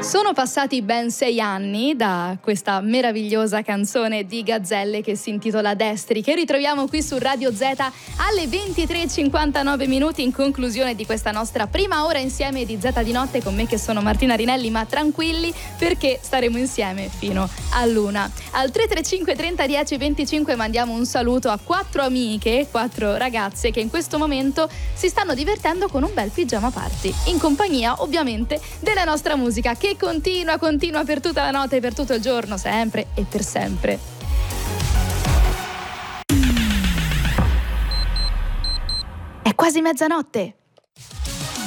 Sono passati ben 6 anni da questa meravigliosa canzone di Gazzelle che si intitola Destri, che ritroviamo qui su Radio Z alle 23:59 in conclusione di questa nostra prima ora insieme di Z di notte, con me che sono Martina Rinelli, ma tranquilli perché staremo insieme fino all'1. Al 335 30 10 25 mandiamo un saluto a 4 amiche, 4 ragazze che in questo momento si stanno divertendo con un bel pigiama party, in compagnia ovviamente della nostra musica che continua per tutta la notte, per tutto il giorno, sempre e per sempre. È quasi mezzanotte.